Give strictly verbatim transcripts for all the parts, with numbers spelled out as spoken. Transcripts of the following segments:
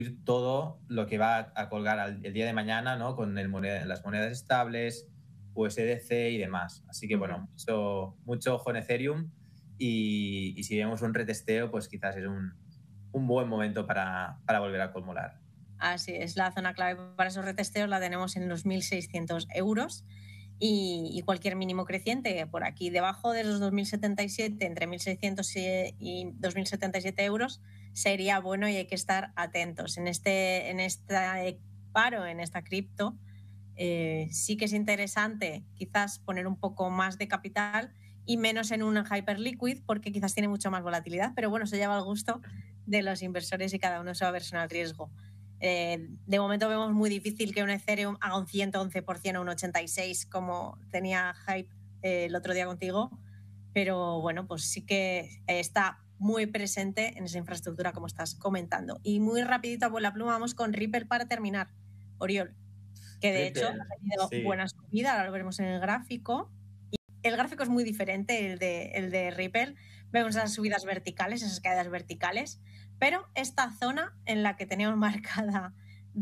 todo lo que va a colgar al, el día de mañana, ¿no? Con el moneda, las monedas estables, U S D C y demás. Así que, uh-huh. bueno, mucho, mucho ojo en Ethereum y, y si vemos un retesteo, pues quizás es un, un buen momento para, para volver a acumular. Así es, la zona clave para esos retesteos la tenemos en los mil seiscientos euros y, y cualquier mínimo creciente por aquí debajo de los dos mil setenta y siete, entre mil seiscientos y dos mil setenta y siete euros, sería bueno y hay que estar atentos. En este, en este paro, en esta cripto, eh, sí que es interesante quizás poner un poco más de capital y menos en un hyperliquid porque quizás tiene mucha más volatilidad, pero bueno, se lleva al gusto de los inversores y cada uno se va a verse al riesgo. Eh, de momento vemos muy difícil que un Ethereum haga un ciento once por ciento o un ochenta y seis por ciento como tenía Hype eh, el otro día contigo, pero bueno, pues sí que está muy presente en esa infraestructura como estás comentando. Y muy rapidito a la pluma vamos con Ripple para terminar, Oriol, que de Ripple, hecho ha tenido sí. buena subida, ahora lo veremos en el gráfico. Y el gráfico es muy diferente, el de, el de Ripple. Vemos esas subidas verticales, esas caídas verticales, pero esta zona en la que teníamos marcada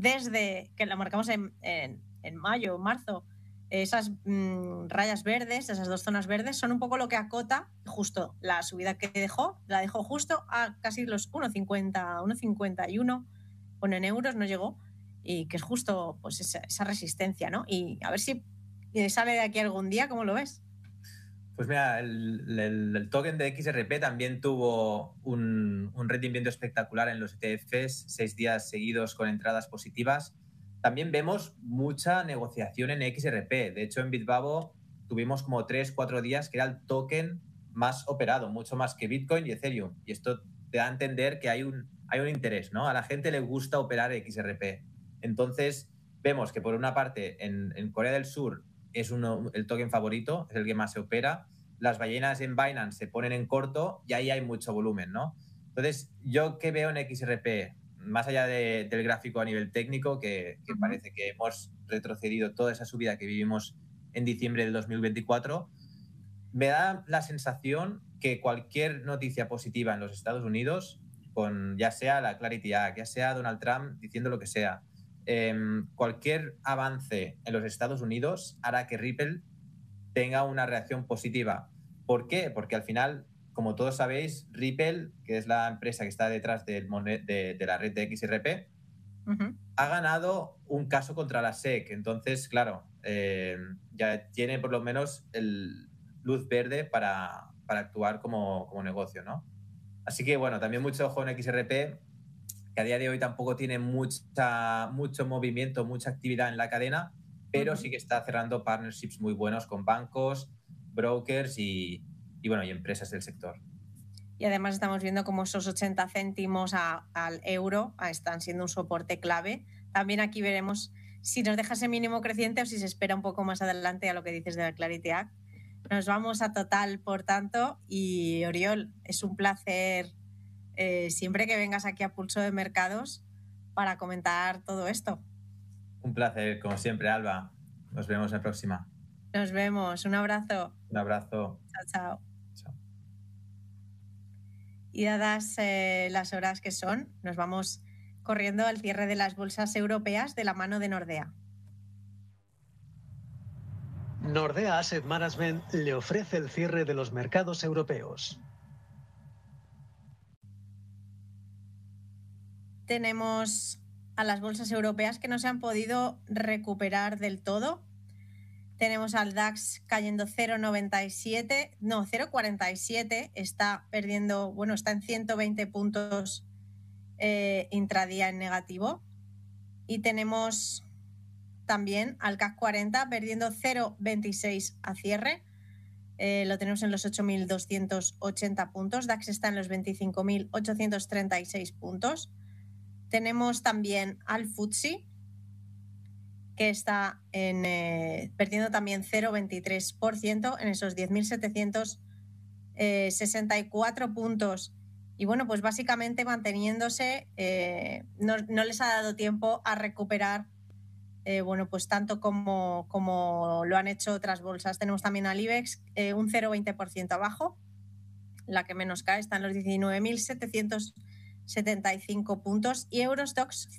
desde que la marcamos en, en, en mayo o marzo, esas mmm, rayas verdes, esas dos zonas verdes, son un poco lo que acota justo la subida que dejó, la dejó justo a casi los uno cincuenta, uno cincuenta y uno, bueno, en euros no llegó, y que es justo pues esa, esa resistencia, ¿no? Y a ver si sale de aquí algún día, ¿cómo lo ves? Pues mira, el, el, el token de X R P también tuvo un, un rendimiento espectacular en los E T Fs, seis días seguidos con entradas positivas. También vemos mucha negociación en X R P. De hecho, en Bitbabo tuvimos como tres, cuatro días que era el token más operado, mucho más que Bitcoin y Ethereum. Y esto te da a entender que hay un, hay un interés, ¿no? A la gente le gusta operar X R P. Entonces, vemos que por una parte en, en Corea del Sur es uno, el token favorito, es el que más se opera. Las ballenas en Binance se ponen en corto y ahí hay mucho volumen, ¿no? Entonces, ¿yo qué veo en X R P? Más allá de, del gráfico a nivel técnico, que, que uh-huh. parece que hemos retrocedido toda esa subida que vivimos en diciembre del dos mil veinticuatro, me da la sensación que cualquier noticia positiva en los Estados Unidos, con ya sea la Clarity Act, ya sea Donald Trump diciendo lo que sea, eh, cualquier avance en los Estados Unidos hará que Ripple tenga una reacción positiva. ¿Por qué? Porque al final, como todos sabéis, Ripple, que es la empresa que está detrás del monet, de, de la red de X R P, uh-huh. ha ganado un caso contra la S E C. Entonces, claro, eh, ya tiene por lo menos el luz verde para, para actuar como, como negocio, ¿no? Así que, bueno, también mucho ojo en X R P, que a día de hoy tampoco tiene mucha, mucho movimiento, mucha actividad en la cadena, pero uh-huh. sí que está cerrando partnerships muy buenos con bancos, brokers y, y, bueno, y empresas del sector. Y además estamos viendo cómo esos ochenta céntimos a, al euro están siendo un soporte clave. También aquí veremos si nos deja ese mínimo creciente o si se espera un poco más adelante a lo que dices de la Clarity Act. Nos vamos a Total, por tanto, y Oriol, es un placer eh, siempre que vengas aquí a Pulso de Mercados para comentar todo esto. Un placer, como siempre, Alba. Nos vemos en la próxima. Nos vemos. Un abrazo. Un abrazo. Chao, chao. Chao. Y dadas eh, las horas que son, nos vamos corriendo al cierre de las bolsas europeas de la mano de Nordea. Nordea Asset Management le ofrece el cierre de los mercados europeos. Tenemos a las bolsas europeas que no se han podido recuperar del todo. Tenemos al DAX cayendo cero coma noventa y siete, no, cero coma cuarenta y siete, está perdiendo, bueno, está en ciento veinte puntos eh, intradía en negativo. Y tenemos también al C A C cuarenta perdiendo cero coma veintiséis a cierre, eh, lo tenemos en los ocho mil doscientos ochenta puntos, DAX está en los veinticinco mil ochocientos treinta y seis puntos. Tenemos también al F T S E, que está en, eh, perdiendo también cero coma veintitrés por ciento en esos diez mil setecientos sesenta y cuatro puntos. Y bueno, pues básicamente manteniéndose, eh, no, no les ha dado tiempo a recuperar, eh, bueno, pues tanto como, como lo han hecho otras bolsas. Tenemos también al IBEX eh, un cero coma veinte por ciento abajo, la que menos cae está en los diecinueve mil setecientos setenta y cinco puntos y Eurostoxx